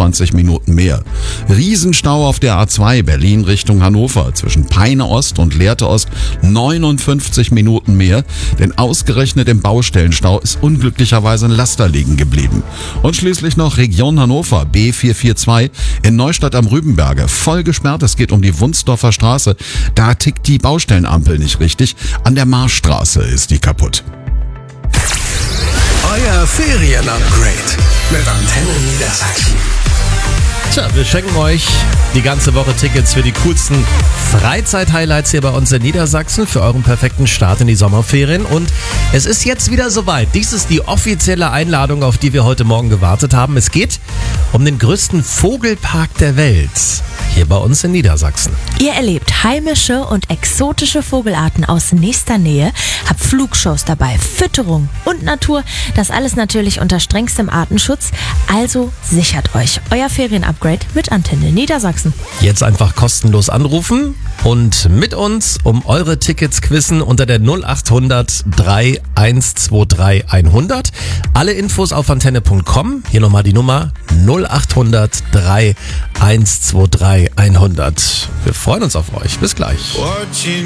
25 Minuten mehr. Riesenstau auf der A2 Berlin Richtung Hannover zwischen Peine Ost und Lehrte Ost, 59 Minuten mehr, denn ausgerechnet im Baustellenstau ist unglücklicherweise ein Laster liegen geblieben. Und schließlich noch Region Hannover, B442 in Neustadt am Rübenberge, voll gesperrt, es geht um die Wunsdorfer Straße, da tickt die Baustellenampel nicht richtig, an der Marschstraße ist die kaputt. Euer Ferien-Upgrade mit Antenne Niedersachsen. Tja, wir schenken euch die ganze Woche Tickets für die coolsten Freizeit-Highlights hier bei uns in Niedersachsen für euren perfekten Start in die Sommerferien. Und es ist jetzt wieder soweit. Dies ist die offizielle Einladung, auf die wir heute Morgen gewartet haben. Es geht um den größten Vogelpark der Welt hier bei uns in Niedersachsen. Ihr erlebt heimische und exotische Vogelarten aus nächster Nähe, habt Flugshows dabei, Fütterung und Natur. Das alles natürlich unter strengstem Artenschutz. Also sichert euch euer Ferien-Upgrade mit Antenne Niedersachsen. Jetzt einfach kostenlos anrufen und mit uns um eure Tickets quizzen unter der 0800 3123 100. Alle Infos auf antenne.com. Hier nochmal die Nummer 0800 3123 100. Wir freuen uns auf euch. Bis gleich.